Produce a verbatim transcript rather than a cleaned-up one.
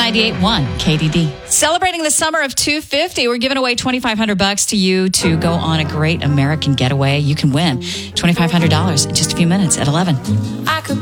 ninety-eight point one K D D. Celebrating the summer of two fifty, we're giving away twenty-five hundred bucks to you to go on a great American getaway. You can win twenty-five hundred dollars in just a few minutes at eleven.